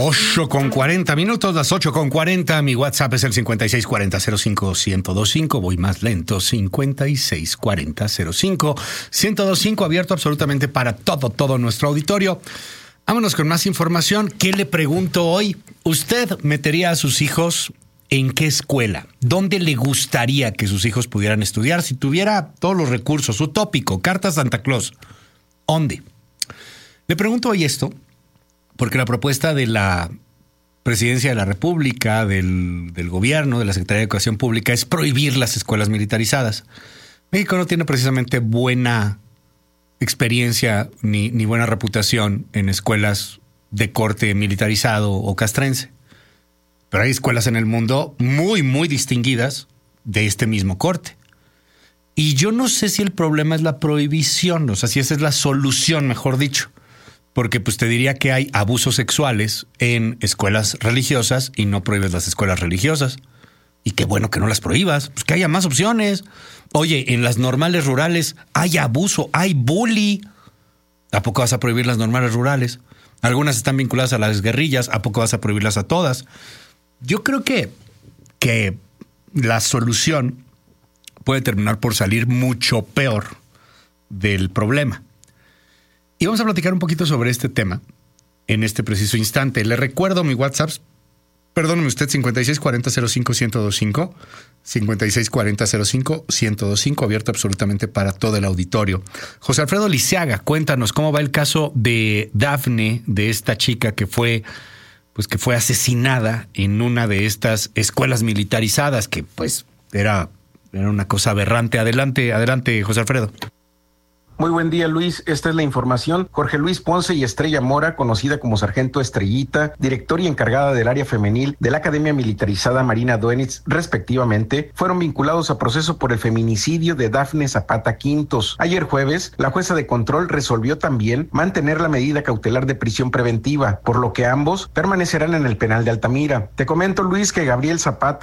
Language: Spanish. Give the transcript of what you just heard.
8:40, las 8:40. Mi WhatsApp es el 5640-05-1025. Voy más lento, 5640-05-1025. Abierto absolutamente para todo nuestro auditorio. Vámonos con más información. ¿Qué le pregunto hoy? ¿Usted metería a sus hijos en qué escuela? ¿Dónde le gustaría que sus hijos pudieran estudiar? Si tuviera todos los recursos, utópico, carta Santa Claus, ¿dónde? Le pregunto hoy esto porque la propuesta de la Presidencia de la República, del gobierno, de la Secretaría de Educación Pública, es prohibir las escuelas militarizadas. México no tiene precisamente buena experiencia ni buena reputación en escuelas de corte militarizado o castrense. Pero hay escuelas en el mundo muy distinguidas de este mismo corte. Y yo no sé si el problema es la prohibición, o sea, si esa es la solución, mejor dicho. Porque pues te diría que hay abusos sexuales en escuelas religiosas y no prohíbes las escuelas religiosas. Y qué bueno que no las prohíbas, pues que haya más opciones. Oye, en las normales rurales hay abuso, hay bully. ¿A poco vas a prohibir las normales rurales? Algunas están vinculadas a las guerrillas, ¿a poco vas a prohibirlas a todas? Yo creo que la solución puede terminar por salir mucho peor del problema. Y vamos a platicar un poquito sobre este tema en este preciso instante. Le recuerdo mi WhatsApp, perdóneme usted, 5640-05-1025, 5640-05-1025, abierto absolutamente para todo el auditorio. José Alfredo Liceaga, cuéntanos cómo va el caso de Dafne, de esta chica que fue asesinada en una de estas escuelas militarizadas, que pues era una cosa aberrante. Adelante, José Alfredo. Muy buen día, Luis. Esta es la información. Jorge Luis Ponce y Estrella Mora, conocida como Sargento Estrellita, director y encargada del área femenil de la Academia Militarizada Marina Doenitz, respectivamente, fueron vinculados a proceso por el feminicidio de Dafne Zapata Quintos. Ayer jueves, la jueza de control resolvió también mantener la medida cautelar de prisión preventiva, por lo que ambos permanecerán en el penal de Altamira. Te comento, Luis, que Gabriel Zapata